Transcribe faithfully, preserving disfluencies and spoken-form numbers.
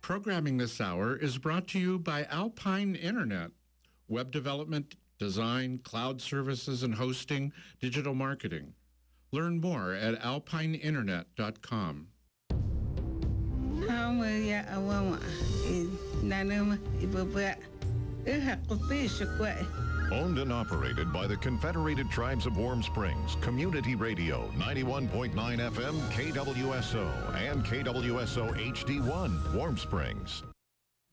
Programming this hour is brought to you by Alpine Internet. Web development, design, cloud services and hosting, digital marketing. Learn more at alpine internet dot com. Owned and operated by the Confederated Tribes of Warm Springs, Community Radio, ninety-one point nine F M, K W S O, and K W S O H D one, Warm Springs.